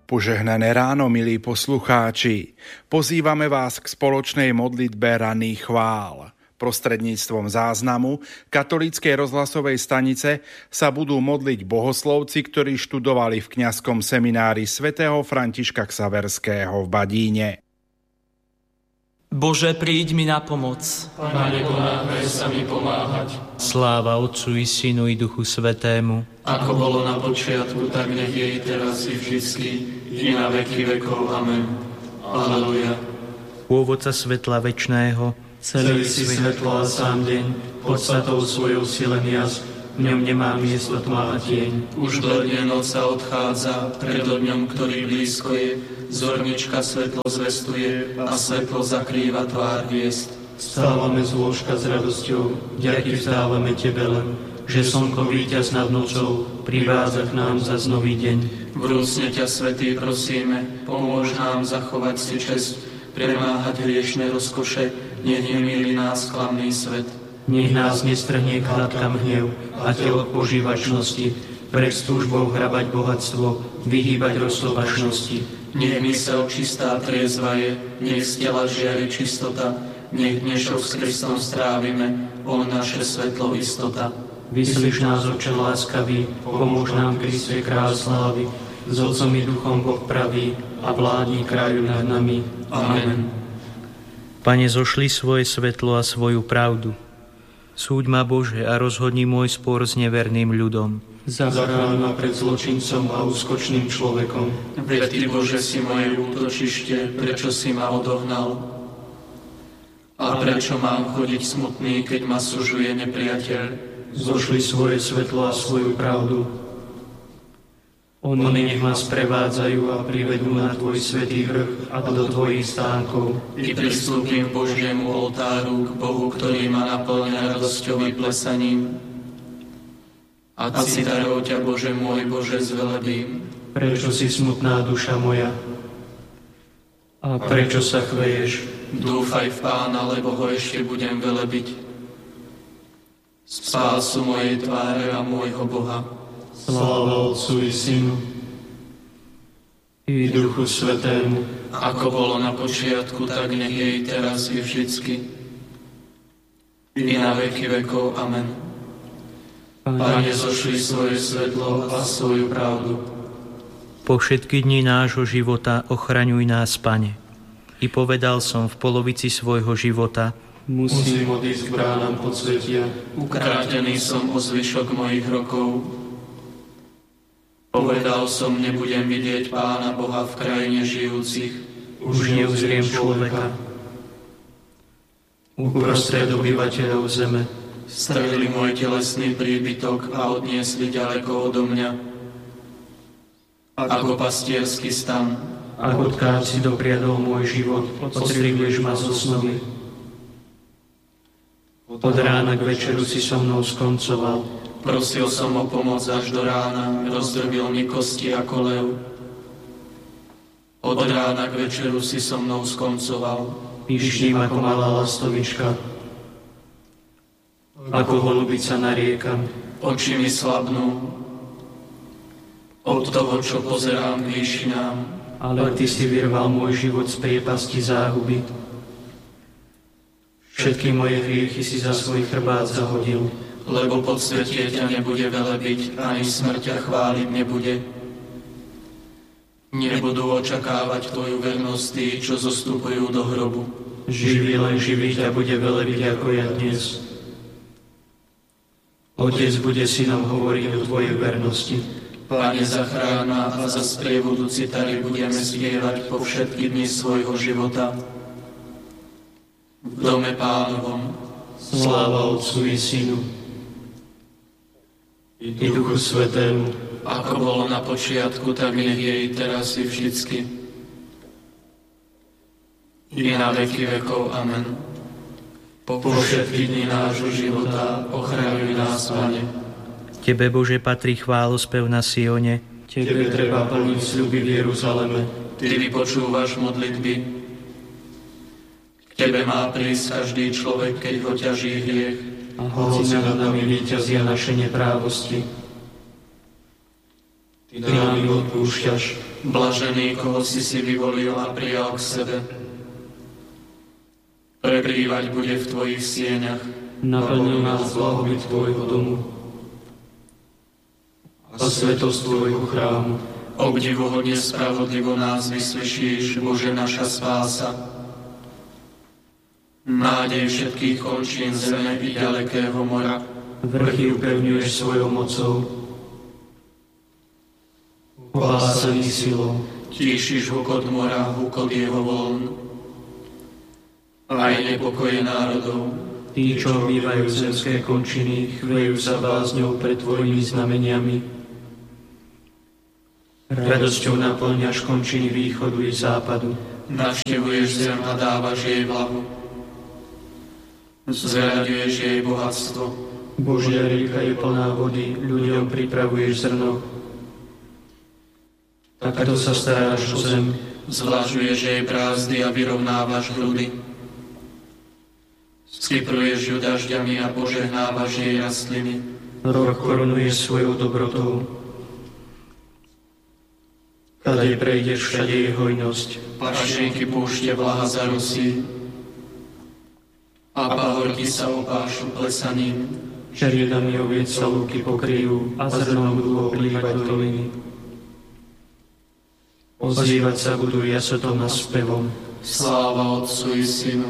Požehnané ráno, milí poslucháči. Pozývame vás k spoločnej modlitbe ranných chvál. Prostredníctvom záznamu katolíckej rozhlasovej stanice sa budú modliť bohoslovci, ktorí študovali v kňazskom seminári svätého Františka Xaverského v Badíne. Bože, príď mi na pomoc. Pane, pomáhaj sa mi pomáhať. Sláva Otcu i Synu i Duchu Svätému. Ako bolo na počiatku, tak nech je i teraz i vždycky, i na veky vekov. Amen. Aleluja. Pôvodca svetla večného, Celý si svetlo a sám deň, podstatou svojou silen jas, v ňom nemá miesto tma a tieň. Už bledne noc sa odchádza, pred dňom, ktorý blízko je, zornička svetlo zvestuje a svetlo zakrýva tvár hviezd. Vstávame z lôžka s radosťou, ďaky vzdávame Tebe len, že slnko víťaz nad nocou privádza k nám zas nový deň. Vrúcne ťa, Svätý, prosíme, pomôž nám zachovať si česť, premáhať hriešne rozkoše, nech nemýli nás klamný svet. Nech nás nestrhne k hladkám hnev a telo požívačnosti, pred túžbou hrabať bohatstvo, vyhýbať roztopašnosti. Nech myseľ čistá triezva je, nech z tela žiari čistota, nech dnešok s Kristom strávime, on naše svetlo istota. Vyslíš nás, Oče láskavý, pomôž nám, Kriste, kráľ slávy, s Otcom i Duchom Boh pravý a vládni kráľu nad nami. Amen. Pane, zošli svoje svetlo a svoju pravdu. Súď ma, Bože, a rozhodni môj spor s neverným ľudom. Zachráň ma pred zločincom a úskočným človekom. Veď Ty, Bože, si moje útočište, prečo si ma odohnal? A prečo mám chodiť smutný, keď ma sužuje nepriateľ? Zošli svoje svetlo a svoju pravdu. Oni nech ma sprevádzajú a privedú na Tvoj svätý vrch a do Tvojich stánkov. I pristúpim k Božiemu oltáru, k Bohu, ktorý ma naplňa radosťou i plesaním. A citarou ťa, Bože môj, Bože, zvelebím. Prečo si smutná duša moja? A prečo sa chveješ? Dúfaj v Pána, lebo ho ešte budem velebiť. Spásu mojej tváre a môjho Boha. Sláva Otcu i Synu i Duchu Svätému, ako bolo na počiatku, tak nech je i teraz i vždycky, i na veky vekov. Amen. Pane, zošli svoje svetlo a svoju pravdu. Po všetky dni nášho života ochraňuj nás, Pane. I povedal som v polovici svojho života, musím odísť k bránam podsvetia, ukrátený som o zvyšok mojich rokov. Povedal som, nebudem vidieť Pána Boha v krajine žijúcich. Už neuzriem človeka. Uprostred obyvateľov zeme strhli môj telesný príbytok a odniesli ďaleko odo mňa. Ako pastiersky stan, ako tkáč si dopriadol môj život, odstrihuješ ma zo snovy. Od rána k večeru si so mnou skoncoval. Prosil som o pomoc až do rána, rozdrbil mi kosti ako lev. Od rána k večeru si so mnou skoncoval. Pyšním ako malá lastovička, ako holubica na riekam. Oči mi slabnú od toho, čo pozerám k výšinám. Ale Ty si vyrval môj život z priepasti záhuby. Všetky moje hriechy si za svoj chrbát zahodil. Lebo podsvetie ťa nebude velebiť, ani smrť ťa chváliť nebude. Nebudú očakávať Tvoju vernosť tí, čo zostupujú do hrobu. Živý len živý ťa bude velebiť ako ja dnes. Otec bude synom hovoriť o Tvojej vernosti. Páne, zachráň ma a za sprievodu citary budeme spievať po všetky dni svojho života. V dome Pánovom. Sláva Otcu i Synu i Duchu Svätému, ako bolo na počiatku, tak nech je i teraz i vždycky, i na veky vekov. Amen. Po všetky dni nášho života ochraňuj nás, Pane. Tebe, Bože, patrí chválospev na Sione. Tebe treba plniť sľuby v Jeruzaleme. Ty vypočúvaš modlitby. K Tebe má prísť každý človek, keď ho ťaží hriech. A hoci nad nami víťazia naše neprávosti. Ty nám ich odpúšťaš, blažený, koho si vyvolil a prijal k sebe. Prebývať bude v tvojich sieňach, naplňuj nás blahobyt tvojho domu a svetosť tvojho chrámu. Obdivuhodne spravodlivo nás vyslyšíš, Bože, naša spása. Nádej všetkých končín zeme i ďalekého mora. Vrchy upevňuješ svojou mocou, opásaný silou. Tíšiš hukot mora, hukot jeho vln. Aj nepokoje národov. Tí, čo obývajú zemské končiny, chvejú sa bázňou pred tvojimi znameniami. Radosťou naplňaš končiny východu i západu. Navštevuješ zem a dávaš jej blahu. Zveľaďuješ jej bohatstvo. Božia rieka je plná vody, ľuďom pripravuješ zrno. Takto sa staráš o zem. Zvlažuješ jej brázdy a vyrovnávaš hrudy. Skypruješ ju dažďami a požehnávaš jej rastliny. Rok korunuješ svojou dobrotou. Kade prejdeš, všade je hojnosť. Pašienky púšte vlaha zarosí a pahorky sa opášu plesaním. Čeriedami oviec sa lúky pokryjú a zrnom budú oblívať doliny. Ozývať sa budú jasotom a spevom. Sláva Otcu i Synu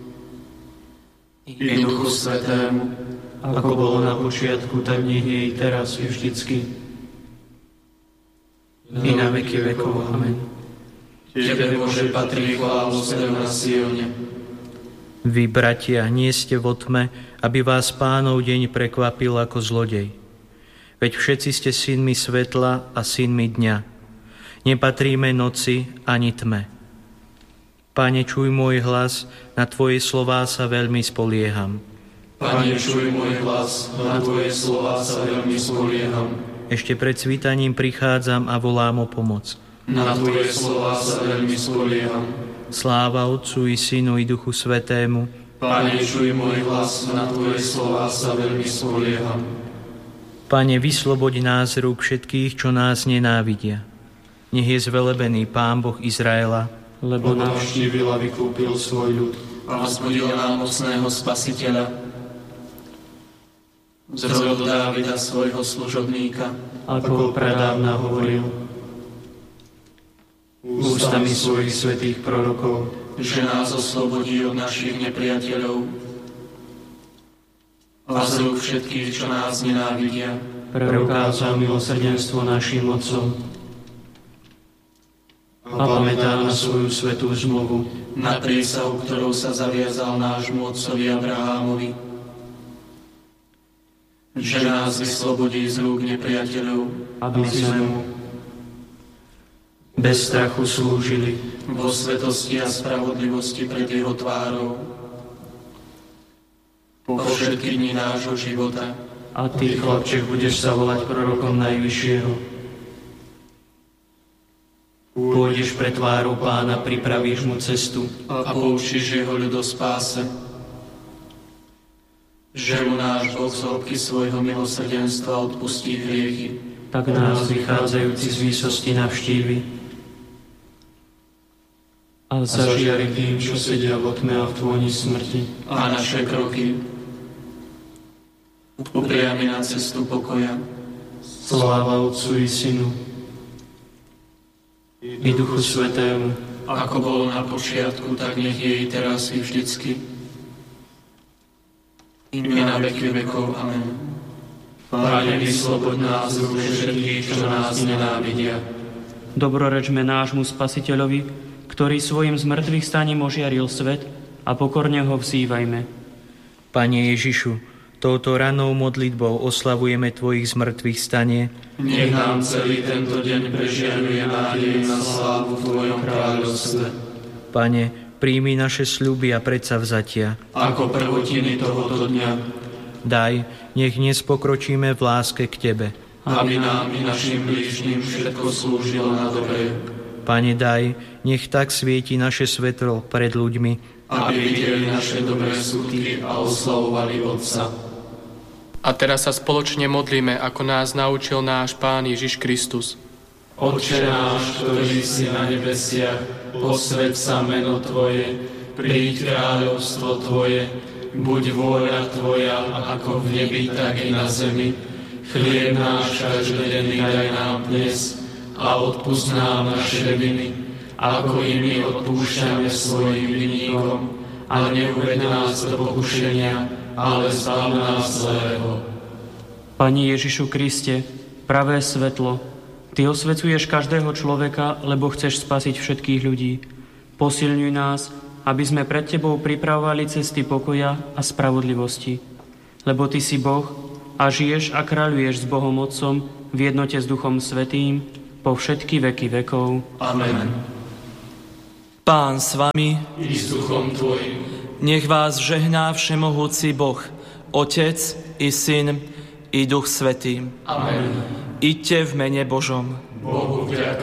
i Duchu Svätému, ako bolo na počiatku, tak nech je i teraz i vždycky i na veky vekov. Amen. Tebe, Bože, patrí chválostev na Sione. Vy, bratia, nie ste vo tme, aby vás Pánov deň prekvapil ako zlodej. Veď všetci ste synmi svetla a synmi dňa. Nepatríme noci ani tme. Pane, čuj môj hlas, na Tvoje slová sa veľmi spolieham. Pane, čuj môj hlas, na Tvoje slová sa veľmi spolieham. Ešte pred svítaním prichádzam a volám o pomoc. Na Tvoje slová sa veľmi spolieham. Sláva Otcu i Synu i Duchu Svätému. Pane, čuj môj hlas, na Tvoje slová sa veľmi spolieham. Pane, vysloboď nás z rúk všetkých, čo nás nenávidia. Nech je zvelebený Pán Boh Izraela, lebo navštívil a vykúpil svoj ľud a vzbudil nám mocného Spasiteľa. Z rodu Dávida svojho služobníka, ako ho pradávna hovoril, ústami svojich svätých prorokov, že nás oslobodí od našich nepriateľov a z rúk všetkých, čo nás nenávidia. Preukázal milosrdenstvo našim otcom a pamätá na svoju svätú zmluvu, na prísahu, ktorou sa zaviazal nášmu otcovi Abrahámovi, že nás vyslobodí z rúk nepriateľov, aby sme mu bez strachu slúžili vo svetosti a spravodlivosti pred jeho tvárou po všetky dni nášho života. A ty, chlapček, budeš sa volať prorokom Najvyššieho. Pôjdeš pred tvárou Pána, pripravíš mu cestu a poučíš jeho ľud o spáse. Že mu náš Boh z hĺbky svojho milosrdenstva odpustí hriechy, tak nás vychádzajúci z výsosti navštívi a zažiari tým, čo sedia vo tme a v tvoni smrti, a naše kroky upriami na cestu pokoja. Sláva Otcu i Synu i Duchu Svätému, ako bolo na počiatku, tak nech je i teraz i vždycky i na veky vekov. Amen. Pane, vysloboď nás z rúk všetkých, čo nás nenávidia. Dobrorečme nášmu Spasiteľovi, ktorý svojim zmrtvých staním ožiaril svet, a pokorne ho vzývajme. Pane Ježišu, touto ranou modlitbou oslavujeme Tvojich zmrtvých stanie. Nech nám celý tento deň prežiaruje nádej na slávu v Tvojom kráľovstve. Pane, príjmi naše sľuby a predsavzatia. Ako prvotiny tohoto dňa. Daj, nech dnes pokročíme v láske k Tebe. Aby nám i našim blížnym všetko slúžilo na dobre. Pane, daj, nech tak svieti naše svetlo pred ľuďmi, aby videli naše dobré skutky a oslavovali Otca. A teraz sa spoločne modlíme, ako nás naučil náš Pán Ježiš Kristus. Otče náš, ktorý si na nebesiach, posväť sa meno Tvoje, príď kráľovstvo Tvoje, buď vôľa Tvoja, ako v nebi, tak i na zemi. Chlieb náš každodenný daj nám dnes a odpusť nám naše viny, ako i my odpúšťame svojim vinníkom. A neuveď nás do pokušenia, ale zbav nás zlého. Pani Ježišu Kriste, pravé svetlo, Ty osvecuješ každého človeka, lebo chceš spasiť všetkých ľudí. Posilňuj nás, aby sme pred Tebou pripravovali cesty pokoja a spravodlivosti. Lebo Ty si Boh a žiješ a kráľuješ s Bohom Otcom v jednote s Duchom Svätým po všetky veky vekov. Amen. Pán s vami, I s duchom Tvojim. nech vás žehná všemohúci Boh, Otec i Syn i Duch Svätý. Amen. Iďte v mene Božom. Bohu vďaka.